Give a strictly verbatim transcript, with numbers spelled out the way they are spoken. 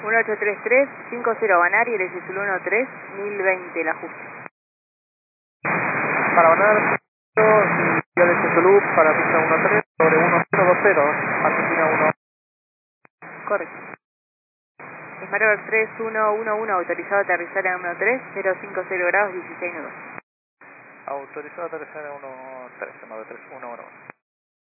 uno ocho tres tres cinco cero Banari, el S uno tres mil veinte, el ajuste. Para Banar, yo de Chesoloop para pista uno tres sobre uno cero dos cero, Argentina uno. Correcto. Smart tres uno uno uno, autorizado a aterrizar en uno tres, cero cinco cero grados, dieciséis nudos. Autorizado a aterrizar en uno tres, Smart tres uno uno.